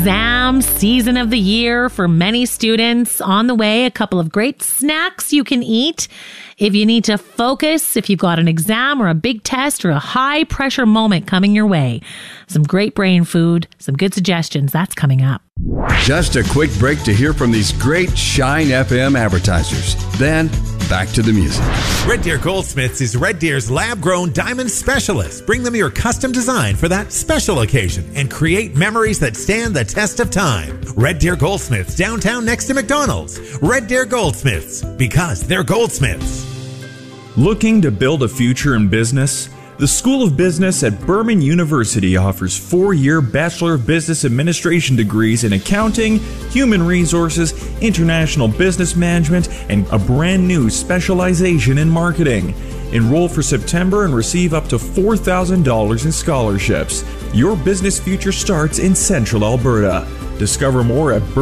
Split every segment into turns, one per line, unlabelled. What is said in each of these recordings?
Exam season of the year for many students. On the way, a couple of great snacks you can eat if you need to focus, if you've got an exam or a big test or a high pressure moment coming your way. Some great brain food, some good suggestions. That's coming up.
Just a quick break to hear from these great Shine FM advertisers. Then, back to the music.
Red Deer Goldsmiths is Red Deer's lab-grown diamond specialist. Bring them your custom design for that special occasion and create memories that stand the test of time. Red Deer Goldsmiths, downtown next to McDonald's. Red Deer Goldsmiths, because they're goldsmiths.
Looking to build a future in business? The School of Business at Berman University offers 4-year Bachelor of Business Administration degrees in accounting, human resources, international business management, and a brand new specialization in marketing. Enroll for September and receive up to $4,000 in scholarships. Your business future starts in Central Alberta. Discover more at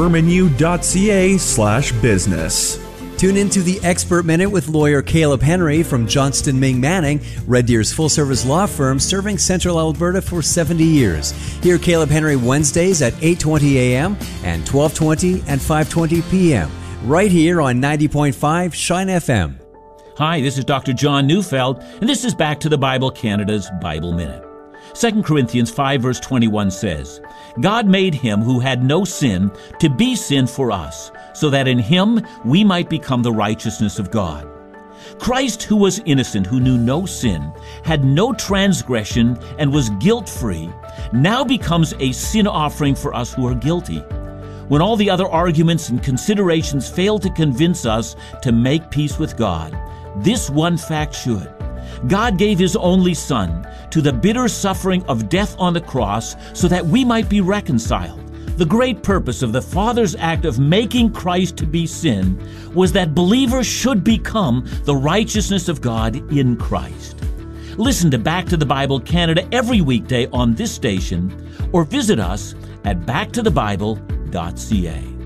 bermanu.ca/business.
Tune into the Expert Minute with lawyer Caleb Henry from Johnston Ming Manning, Red Deer's full-service law firm serving Central Alberta for 70 years. Hear Caleb Henry Wednesdays at 8:20 a.m. and 12:20 and 5:20 p.m. right here on 90.5 Shine FM.
Hi, this is Dr. John Neufeld, and this is Back to the Bible Canada's Bible Minute. 2 Corinthians 5 verse 21 says, God made him who had no sin to be sin for us, so that in him we might become the righteousness of God. Christ, who was innocent, who knew no sin, had no transgression, and was guilt-free, now becomes a sin offering for us who are guilty. When all the other arguments and considerations fail to convince us to make peace with God, this one fact should. God gave his only Son to the bitter suffering of death on the cross so that we might be reconciled. The great purpose of the Father's act of making Christ to be sin was that believers should become the righteousness of God in Christ. Listen to Back to the Bible Canada every weekday on this station or visit us at backtothebible.ca.